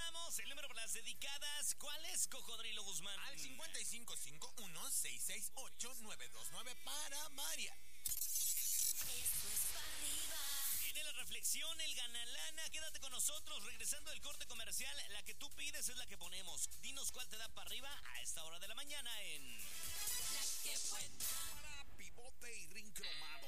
marcamos el número para las dedicadas. ¿Cuál es, Cocodrilo Guzmán? Al 5551-668-929 para María. Esto es para arriba. Viene la reflexión, el ganalana. Quédate con nosotros. Regresando del corte comercial, la que tú pides es la que ponemos. Dinos cuál te da para arriba a esta hora de la mañana en... La que buena. Para pivote y ring cromado.